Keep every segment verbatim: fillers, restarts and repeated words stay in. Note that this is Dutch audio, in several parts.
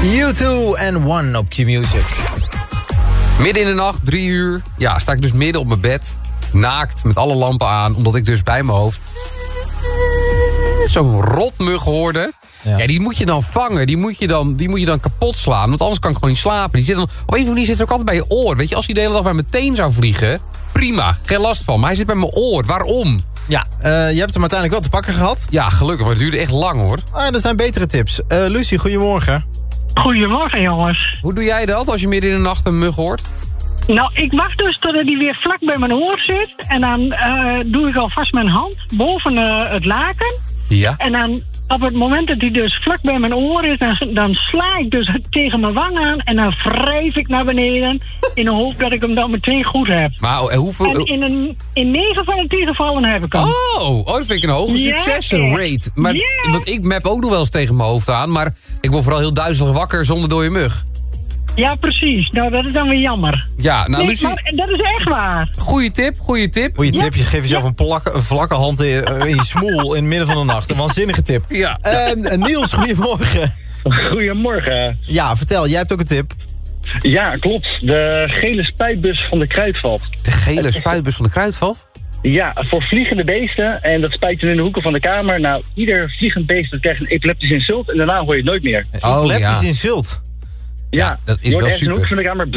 U twee en One op Q-Music. Midden in de nacht, drie uur, ja, sta ik dus midden op mijn bed. Naakt, met alle lampen aan, omdat ik dus bij mijn hoofd zo'n rotmug hoorde. Ja. ja, die moet je dan vangen, die moet je dan, die moet je dan kapot slaan, want anders kan ik gewoon niet slapen. Die zit dan, op een of andere manier zit er ook altijd bij je oor. Weet je, als hij de hele dag bij mijn teen zou vliegen, prima, geen last van. Maar hij zit bij mijn oor, waarom? Ja, uh, je hebt hem uiteindelijk wel te pakken gehad. Ja, gelukkig, maar het duurde echt lang, hoor. Ah, er zijn betere tips. Uh, Lucie, goedemorgen. Goedemorgen, jongens. Hoe doe jij dat als je midden in de nacht een mug hoort? Nou, ik wacht dus totdat hij weer vlak bij mijn oor zit. En dan uh, doe ik alvast mijn hand boven uh, het laken. Ja. En dan op het moment dat hij dus vlak bij mijn oor is, dan, dan sla ik dus tegen mijn wang aan. En dan wrijf ik naar beneden in de hoop dat ik hem dan meteen goed heb. Maar uh, hoeveel... En in, een, in negen van de tien gevallen heb ik hem. Oh, oh, dat vind ik een hoge Ja, succesrate. Maar, ja. Want ik map ook nog wel eens tegen mijn hoofd aan. Maar ik word vooral heel duizelig wakker zonder dode mug. Ja, precies. Nou, dat is dan weer jammer. Ja, nou, nee, Lucie, maar dat is echt waar. goeie tip, goeie tip. Goeie tip, Ja. je geeft jezelf een, plakke, een vlakke hand in, in je smoel in het midden van de nacht. Een waanzinnige tip. Ja. Uh, Niels, goedemorgen. Goedemorgen. Ja, vertel, jij hebt ook een tip. Ja, klopt. De gele spuitbus van de kruidvat. De gele spuitbus van de kruidvat? Ja, voor vliegende beesten. En dat spuit je in de hoeken van de kamer. Nou, ieder vliegend beest dat krijgt een epileptisch insult. En daarna hoor je het nooit meer. Oh, Epileptisch ja. insult. Ja, Ja, dat is je hoort wel ergens in de hoek van de kamer.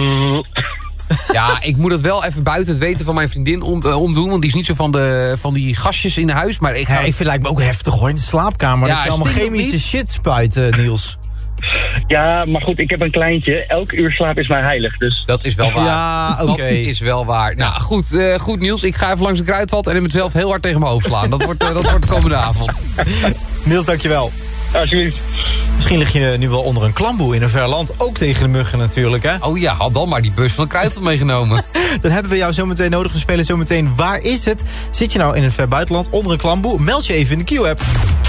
Ja, ik moet het wel even buiten het weten van mijn vriendin om, uh, omdoen. Want die is niet zo van, de, van die gastjes in huis. Maar ik, Ja, ik vind het lijkt me ook heftig hoor, in de slaapkamer. Ja, dat je allemaal stinkt het chemische niet? shit spuit, uh, Niels. Ja, maar goed, ik heb een kleintje. Elk uur slaap is mij heilig, dus... Dat is wel waar. Ja, oké. Dat is wel waar. Nou, goed, uh, goed Niels. Ik ga even langs de kruidvat en hem het zelf heel hard tegen mijn hoofd slaan. Dat wordt, uh, dat wordt de komende avond. Niels, dankjewel. Alsjeblieft. Misschien lig je nu wel onder een klamboe in een ver land. Ook tegen de muggen natuurlijk, hè? Oh ja, had dan maar die bus van de kruidvat meegenomen. Dan hebben we jou zo meteen nodig. We spelen zo meteen Waar is het? Zit je nou in een ver buitenland onder een klamboe? Meld je even in de Q-app.